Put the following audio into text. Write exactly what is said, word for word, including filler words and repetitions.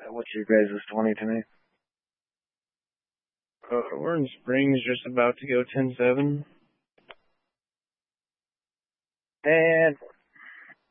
What's your guys' twenty tonight? Uh, we're in Springs, just about to go ten seven. And